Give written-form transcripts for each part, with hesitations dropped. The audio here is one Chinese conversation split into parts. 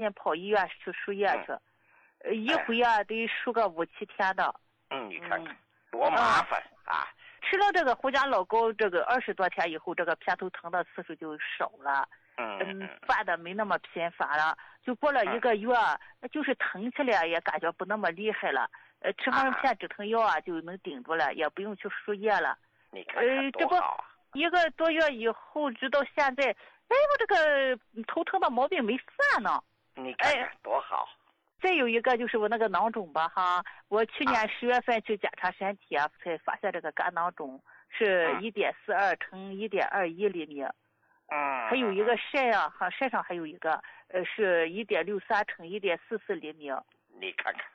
天跑医院去输液去，一回啊得输个5-7天的。 你看看多麻烦啊！ 吃了这个胡家老膏，这个20多天以后，这个偏头疼的次数就少了。犯的没那么频繁了，就过了1个月，就是疼起来也感觉不那么厉害了。吃上片止疼药啊，就能顶住了，也不用去输液了。 你看看多好啊 ！1个多月以后，直到现在，我这个头疼的毛病没犯呢。 你看看多好！ 再有一个就是我那个囊肿吧，哈，我去年10月份去检查身体啊，才发现这个肝囊肿是1.42乘1.21厘米。还有一个肾啊，肾上还有一个，是1.63乘1.44厘米。 你看看，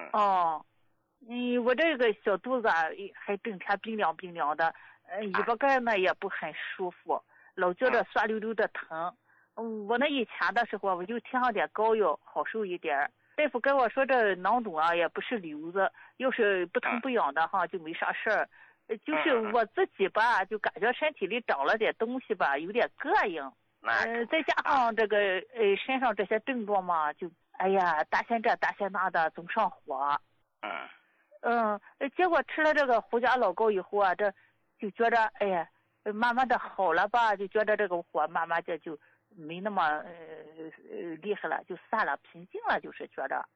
我这个小肚子啊，还整天冰凉冰凉的，尾巴盖呢也不很舒服，老觉得酸溜溜的疼。我那以前的时候，我就贴上点膏药，好受一点。大夫跟我说这囊肿啊也不是瘤子，要是不疼不痒的哈，就没啥事儿。就是我自己吧，就感觉身体里长了点东西吧，有点膈应。再加上这个身上这些症状嘛，就担心这担心那的，总上火。结果吃了这个胡家老膏以后啊，这就觉着慢慢的好了吧，就觉得这个火慢慢的就没那么厉害了，就散了，平静了，就是觉着。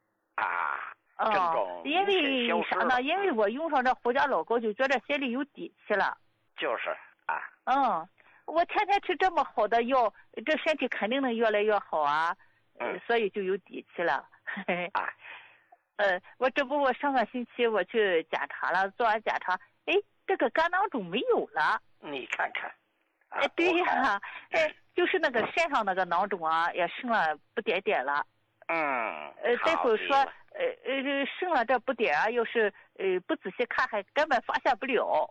因为啥呢？因为我用上这胡家老膏，就觉得心里有底气了。 就是我天天吃这么好的药，这身体肯定能越来越好啊。所以就有底气了。我上个星期我去检查了，做完检查，这个肝囊肿没有了。 你看看。 对呀，就是那个肾上那个囊肿啊，也剩了不点点了。大夫说，剩了这不点啊，要是不仔细看，还根本发现不了。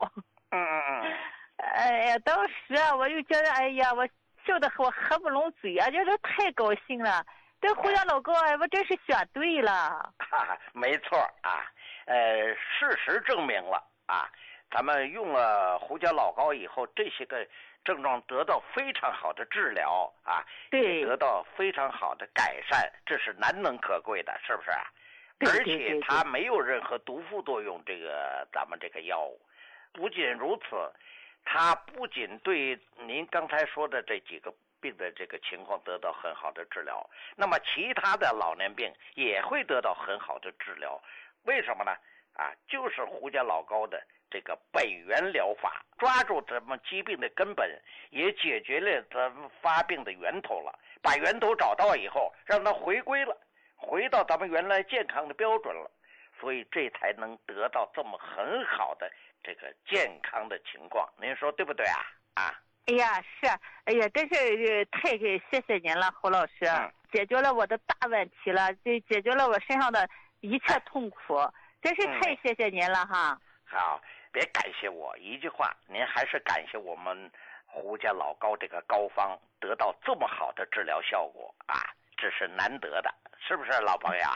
当时啊，我就觉得，我笑得我合不拢嘴啊，觉得太高兴了。这胡家老膏我真是选对了。 没错啊，事实证明了啊，咱们用了胡家老膏以后，这些个症状得到非常好的治疗啊， 对， 得到非常好的改善，这是难能可贵的，是不是？而且它没有任何毒副作用，咱们这个药物。不仅如此，它不仅对您刚才说的这几个病的这个情况得到很好的治疗，那么其他的老年病也会得到很好的治疗。为什么呢？就是胡家老膏的这个本源疗法，抓住咱们疾病的根本，也解决了咱们发病的源头了。把源头找到以后，让它回归了，回到咱们原来健康的标准了，所以这才能得到这么很好的这个健康的情况。您说对不对啊？ 是，真是太谢谢您了，胡老师，解决了我的大问题了，就解决了我身上的一切痛苦，真是太谢谢您了哈。 好，别感谢我一句话，您还是感谢我们胡家老膏这个膏方得到这么好的治疗效果这是难得的，是不是老朋友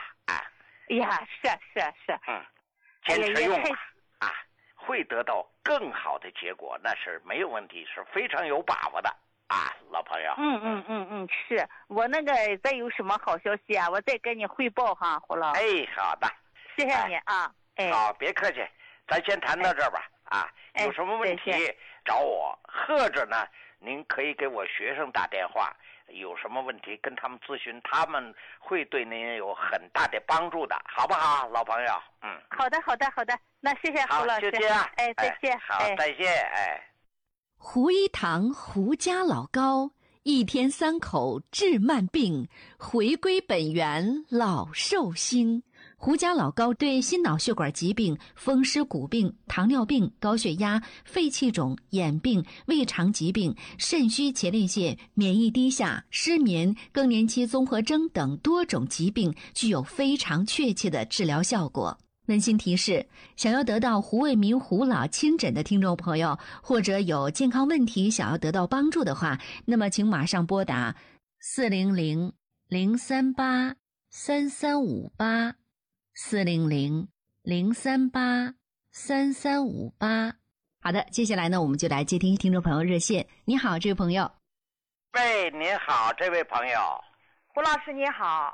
是， 坚持用会得到更好的结果，那是没有问题，是非常有把握的老朋友。 是我那个再有什么好消息我再跟你汇报哈，胡老。 好的， 谢谢你好，别客气，咱先谈到这儿吧有什么问题找我，或者呢您可以给我学生打电话，有什么问题跟他们咨询，他们会对您有很大的帮助的，好不好，老朋友？ 好的，那谢谢胡老师。 好，就这样。 再见。 好，再见。 胡一堂胡家老膏，1天3口治慢病，回归本源老寿星。胡家老膏对心脑血管疾病、风湿骨病、糖尿病、高血压、肺气肿、眼病、胃肠疾病、肾虚前列腺、免疫低下、失眠、更年期综合征等多种疾病具有非常确切的治疗效果。温馨提示，想要得到胡卫民胡老亲诊的听众朋友，或者有健康问题想要得到帮助的话，那么请马上拨打400-038-3358 400-038-3358。好的，接下来呢，我们就来接听听众朋友热线。你好，这位朋友。 喂，您好，这位朋友。 胡老师你好。